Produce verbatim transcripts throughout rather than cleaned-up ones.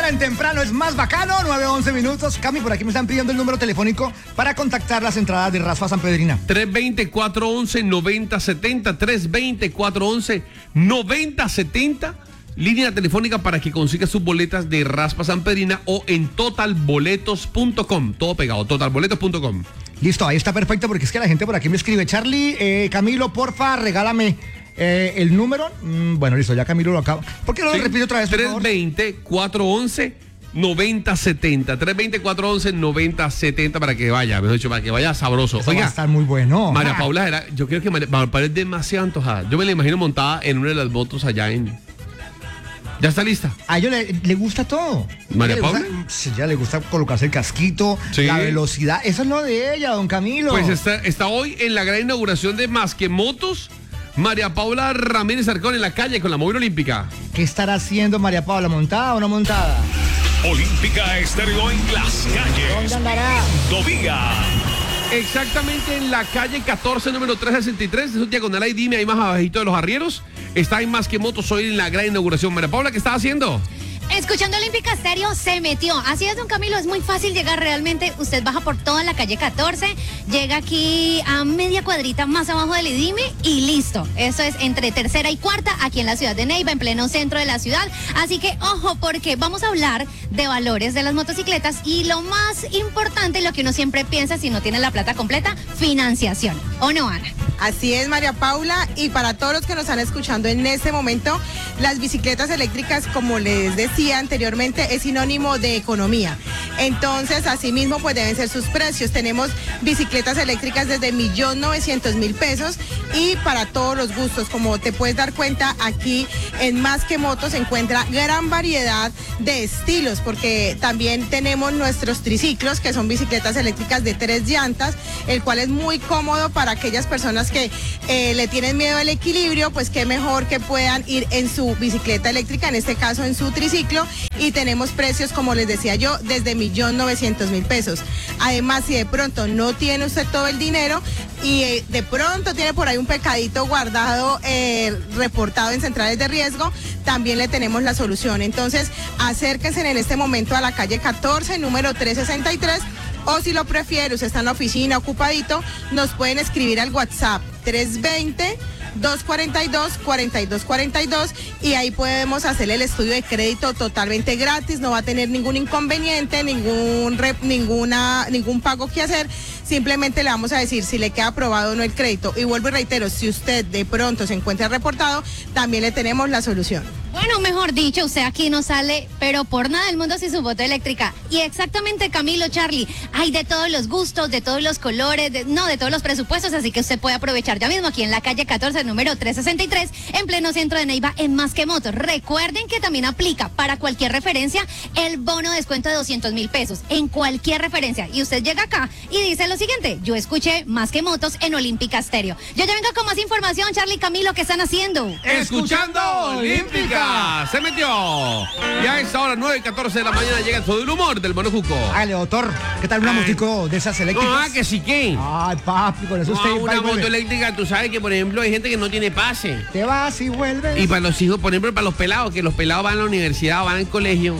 mañana en temprano es más bacano, nueve once minutos. Cami, por aquí me están pidiendo el número telefónico para contactar las entradas de Raspa Sanpedrina. tres dos cero, cuatro uno uno, nueve cero siete cero, tres dos cero, cuatro uno uno, nueve cero siete cero. Línea telefónica para que consiga sus boletas de Raspa Sanpedrina o en total boletos punto com. Todo pegado, total boletos punto com. Listo, ahí está perfecto porque es que la gente por aquí me escribe, Charlie, eh, Camilo, porfa, regálame eh, el número. Mm, bueno, listo, ya Camilo lo acaba. ¿Por qué no lo Sí, repito otra vez, por tres favor? dos cero, cuatro uno uno, nueve cero siete cero. tres dos cero, cuatro uno uno, nueve cero siete cero para que vaya, mejor dicho, para que vaya sabroso. Eso va a Oiga, estar muy bueno. María Ah. Paula era, yo creo que María, María Paula es demasiado antojada. Yo me la imagino montada en una de las motos allá en... ¿Ya está lista? A ella le, le gusta todo. ¿María A ella le Paula? gusta- sí, ya le gusta colocarse el casquito, Sí. la velocidad. Eso es lo de ella, don Camilo. Pues está, está hoy en la gran inauguración de Más que Motos, María Paula Ramírez Arcón en la calle con la móvil olímpica. ¿Qué estará haciendo María Paula? ¿Montada o no montada? Olímpica Estéreo en las calles. ¿Dónde andará? Doviga. Exactamente en la calle catorce, número trescientos sesenta y tres, es un diagonal ahí, dime, ahí más abajito de los arrieros. Está en Más que Motos hoy en la gran inauguración. María Paula, ¿qué está haciendo? Escuchando Olímpica Estéreo, se metió. Así es, don Camilo, es muy fácil llegar realmente. Usted baja por toda la calle catorce, llega aquí a media cuadrita más abajo del Idime y listo. Eso es entre tercera y cuarta, aquí en la ciudad de Neiva, en pleno centro de la ciudad. Así que, ojo, porque vamos a hablar de valores de las motocicletas y lo más importante, lo que uno siempre piensa si no tiene la plata completa, financiación. ¿O no, Ana? Así es, María Paula, y para todos los que nos están escuchando en este momento, las bicicletas eléctricas, como les decía anteriormente, es sinónimo de economía. Entonces, asimismo, pues deben ser sus precios. Tenemos bicicletas eléctricas desde un millón novecientos mil pesos y para todos los gustos. Como te puedes dar cuenta, aquí en Más que Motos se encuentra gran variedad de estilos, porque también tenemos nuestros triciclos, que son bicicletas eléctricas de tres llantas, el cual es muy cómodo para aquellas personas que eh, le tienen miedo al equilibrio, pues qué mejor que puedan ir en su bicicleta eléctrica, en este caso en su triciclo, y tenemos precios, como les decía yo, desde un millón novecientos mil pesos. Además, si de pronto no tiene usted todo el dinero y eh, de pronto tiene por ahí un pecadito guardado, eh, reportado en centrales de riesgo, también le tenemos la solución. Entonces, acérquense en este momento a la calle catorce, número trescientos sesenta y tres, o si lo prefiere, usted está en la oficina ocupadito, nos pueden escribir al WhatsApp tres dos cero, dos cuatro dos, cuatro dos cuatro dos y ahí podemos hacerle el estudio de crédito totalmente gratis, no va a tener ningún inconveniente, ningún rep, ninguna, ningún pago que hacer, simplemente le vamos a decir si le queda aprobado o no el crédito. Y vuelvo y reitero, si usted de pronto se encuentra reportado, también le tenemos la solución. Bueno, mejor dicho, usted aquí no sale, pero por nada del mundo sin su moto eléctrica. Y exactamente, Camilo, Charlie, hay de todos los gustos, de todos los colores, de, no, de todos los presupuestos, así que usted puede aprovechar ya mismo aquí en la calle catorce, número trescientos sesenta y tres, en pleno centro de Neiva, en Más que Motos. Recuerden que también aplica para cualquier referencia el bono de descuento de doscientos mil pesos, en cualquier referencia. Y usted llega acá y dice lo siguiente: yo escuché Más que Motos en Olímpica Estéreo. Yo ya vengo con más información, Charlie, Camilo, ¿qué están haciendo? Escuchando Olímpica. Se metió. Y a esta hora, nueve y catorce de la mañana, llega todo el humor del Monojuco. Hágale, doctor. ¿Qué tal una Ay. motico de esas eléctricas? Ah, que sí que. Ay, papi, con eso usted No, va y una vuelve. moto eléctrica, tú sabes que, por ejemplo, hay gente que no tiene pase. Te vas y vuelves. Y para los hijos, por ejemplo, para los pelados, que los pelados van a la universidad, van al colegio.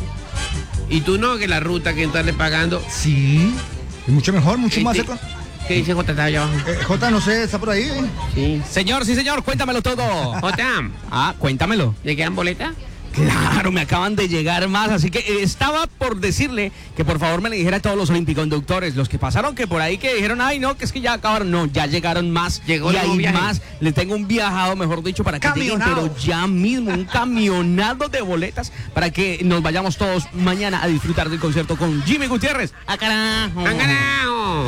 Y tú no, que la ruta que estarle pagando. Sí, es mucho mejor, mucho más Este, seco. ¿Qué dice J? Está allá abajo. Eh, J, no sé, está por ahí. ¿eh? Sí. Señor, sí, señor, cuéntamelo todo. J, Ah, cuéntamelo. ¿le quedan boletas? Claro, me acaban de llegar más, así que eh, estaba por decirle que por favor me le dijera a todos los olimpiconductores, los que pasaron que por ahí que dijeron, ay no, que es que ya acabaron, no, ya llegaron más, Llegó y el nuevo hay viaje. más, le tengo un viajado, mejor dicho, para que lleguen, Camionado. pero ya mismo, un camionado de boletas para que nos vayamos todos mañana a disfrutar del concierto con Jimmy Gutiérrez. ¡A carajo! ¡Han ganado!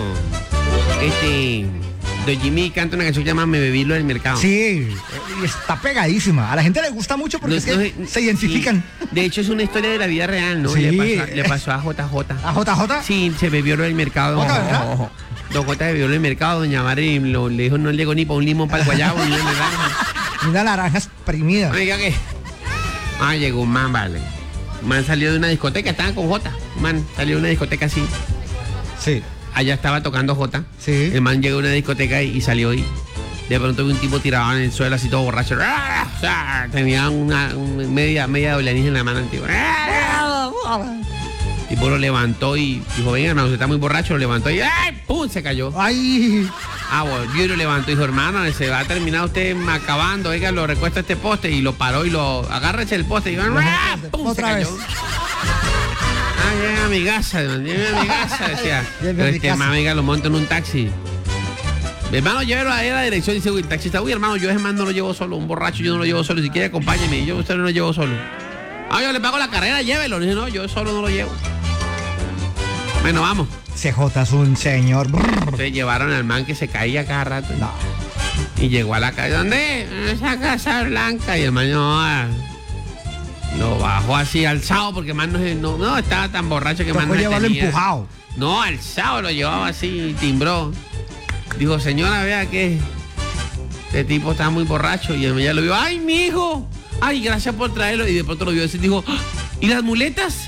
Este, Don Jimmy canta una canción que se llama Me bebí lo del mercado. Sí, eh, y está pegadísima. A la gente le gusta mucho porque No, es que no, se identifican. sí. De hecho, es una historia de la vida real, ¿no? Sí. Le, pasó a, le pasó a J J. ¿A J J? Sí, se bebió lo del mercado. Jota, ¿verdad? Ojo. Don J se bebió lo del mercado, doña Mari lo, le dijo no le llegó ni para un limón para el guayabo, ni una naranja. Una naranja exprimida. Oiga, ¿qué? Ah, llegó un man, vale. Man salió de una discoteca, estaba con J. Man salió de una discoteca así. Sí, Allá estaba tocando J. sí. El man llegó a una discoteca y, y salió y de pronto vi un tipo tirado en el suelo así todo borracho. ¡Ah! O sea, tenía una, una media, media doble anillo en la mano el tipo. ¡Ah! El tipo lo levantó y dijo, venga, hermano, usted está muy borracho, lo levantó y ¡ay! ¡Pum! Se cayó. Ay. Ah, volvió y lo levantó y dijo, hermano, se va a terminar usted acabando, venga, lo recuesta este poste y lo paró y lo agárrese el poste y ¡ah! ¡Pum! Otra se vez. cayó. Ah, llega a mi casa, llega a mi casa, decía. Lleve a Pero mi es que casa. más, venga, lo monto en un taxi. Mi hermano, llévelo ahí a la dirección y dice, uy, el taxista, uy, hermano, yo ese man no lo llevo solo, un borracho yo no lo llevo solo, si quiere acompáñeme, yo usted no lo llevo solo. Ah, yo le pago la carrera, llévelo. Le dije, no, yo solo no lo llevo. Bueno, vamos. C J es un señor. Entonces llevaron al man que se caía cada rato. No. Y llegó a la calle, ¿dónde? En esa Casa Blanca. Y el man no, ah, lo bajó así alzado porque el man no, no, no estaba tan borracho que el man Tocó no llevarlo tenía. empujado. No, alzado lo llevaba así, timbró. Dijo, señora, vea que este tipo está muy borracho. Y ella lo vio, ay, mi hijo. Ay, gracias por traerlo. Y de pronto lo vio y dijo, ¡ah! ¿Y las muletas?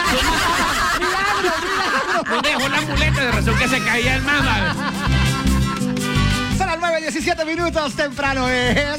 No dejó las muletas, de razón que se caía el man. Son las nueve diecisiete minutos, temprano es.